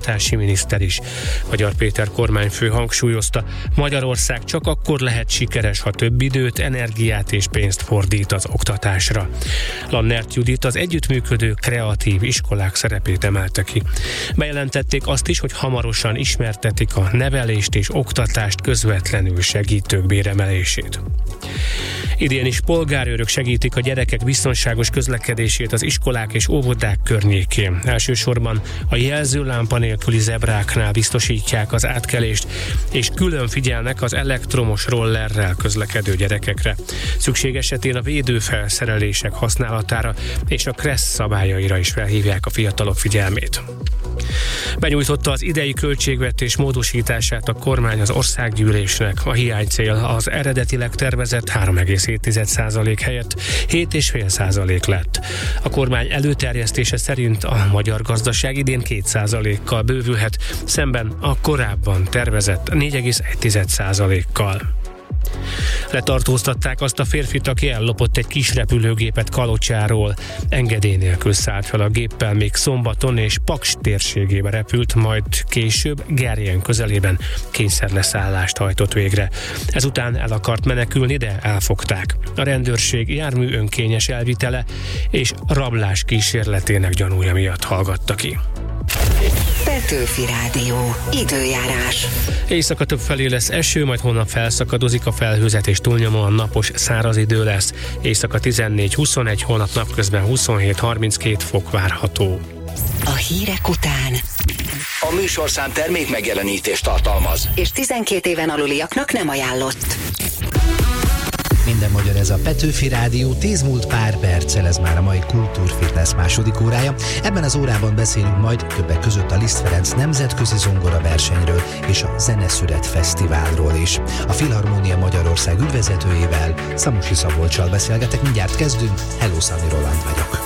oktatási miniszter is. Magyar Péter kormányfő hangsúlyozta, Magyarország csak akkor lehet sikeres, ha több időt, energiát és pénzt fordít az oktatásra. Lannert Judit az együttműködő kreatív iskolák szerepét emelte ki. Bejelentették azt is, hogy hamarosan ismertetik a nevelést és oktatást közvetlenül segítők béremelését. Idén is polgárőrök segítik a gyerekek biztonságos közlekedését az iskolák és óvodák környékén. Elsősorban a jelzőlámpa nélküli zebráknál biztosítják az átkelést, és külön figyelnek az elektromos rollerrel közlekedő gyerekekre. Szükség esetén a védőfelszerelések használatára és a KRESZ szabályaira is felhívják a fiatalok figyelmét. Benyújtotta az idei költségvetés módosítását a kormány az országgyűlésnek. A hiánycél az eredetileg tervezett 3,7% helyett 7,5% lett. A kormány előterjesztése szerint a magyar gazdaság idén 2%-kal bővülhet, szemben a korábban tervezett 4,1%-kal. Letartóztatták azt a férfit, aki ellopott egy kis repülőgépet Kalocsáról. Engedély nélkül szállt fel a géppel még szombaton, és Paks térségébe repült, majd később Gerjen közelében kényszerleszállást hajtott végre. Ezután el akart menekülni, de elfogták. A rendőrség jármű önkényes elvitele és rablás kísérletének gyanúja miatt hallgatta ki. Petőfi Rádió. Időjárás. Éjszaka többfelé lesz eső, majd holnap felszakadozik a felhőzet, és túlnyomóan napos, száraz idő lesz. Éjszaka 14-21, holnap napközben 27-32 fok várható. A hírek után A műsorszám termék megjelenítést tartalmaz, és 12 éven aluliaknak nem ajánlott. Minden magyar, ez a Petőfi Rádió, 10 múlt pár perccel, ez már a mai Kultúrfitness második órája. Ebben az órában beszélünk majd többek között a Liszt Ferenc nemzetközi zongora versenyről és a Zeneszület Fesztiválról is. A Filharmónia Magyarország ügyvezetőjével, Szamusi Szabolccsal beszélgetek, mindjárt kezdünk. Hello, Szani Roland vagyok.